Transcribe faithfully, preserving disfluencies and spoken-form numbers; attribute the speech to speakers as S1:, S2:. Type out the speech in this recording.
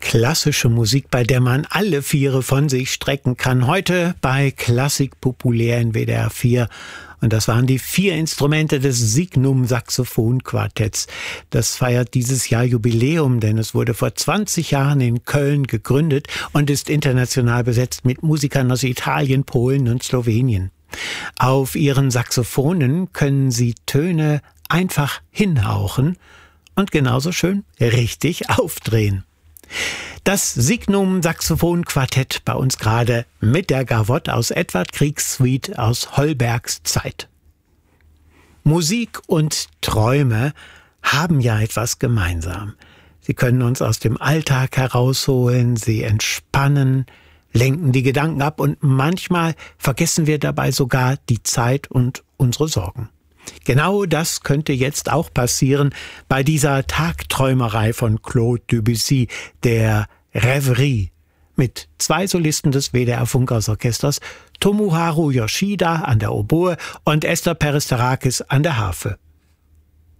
S1: Klassische Musik, bei der man alle Viere von sich strecken kann. Heute bei Klassik populär in W D R vier. Und das waren die vier Instrumente des Signum-Saxophon-Quartetts. Das feiert dieses Jahr Jubiläum, denn es wurde vor zwanzig Jahren in Köln gegründet und ist international besetzt mit Musikern aus Italien, Polen und Slowenien. Auf ihren Saxophonen können sie Töne einfach hinhauchen und genauso schön richtig aufdrehen. Das Signum-Saxophon-Quartett bei uns gerade mit der Gavotte aus Edvard Griegs Suite aus Holbergs Zeit. Musik und Träume haben ja etwas gemeinsam. Sie können uns aus dem Alltag herausholen, sie entspannen, lenken die Gedanken ab und manchmal vergessen wir dabei sogar die Zeit und unsere Sorgen. Genau das könnte jetzt auch passieren bei dieser Tagträumerei von Claude Debussy, der Rêverie, mit zwei Solisten des W D R Funkhausorchesters, Tomoharu Yoshida an der Oboe und Esther Peristerakis an der Harfe.